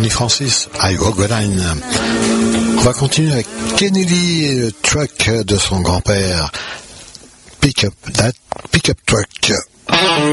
Ronnie Francis, I Walk the Line. On va continuer avec Kenny Lee et le truck de son grand-père, Pick Up Truck.